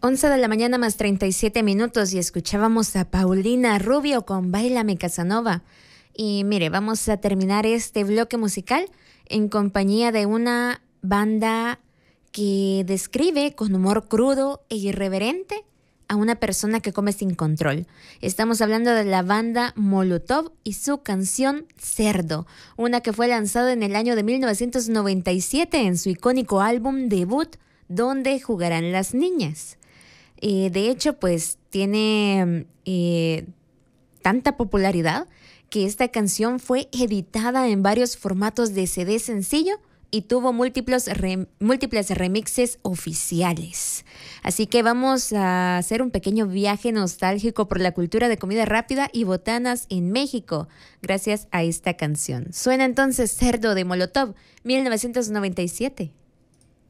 11 de la mañana más 37 minutos y escuchábamos a Paulina Rubio con Báilame Casanova. Y mire, vamos a terminar este bloque musical en compañía de una banda que describe con humor crudo e irreverente a una persona que come sin control. Estamos hablando de la banda Molotov y su canción Cerdo, una que fue lanzada en el año de 1997 en su icónico álbum debut, Donde jugarán las niñas. De hecho, pues tiene tanta popularidad que esta canción fue editada en varios formatos de CD sencillo y tuvo múltiples remixes oficiales. Así que vamos a hacer un pequeño viaje nostálgico por la cultura de comida rápida y botanas en México, gracias a esta canción. Suena entonces Cerdo de Molotov, 1997.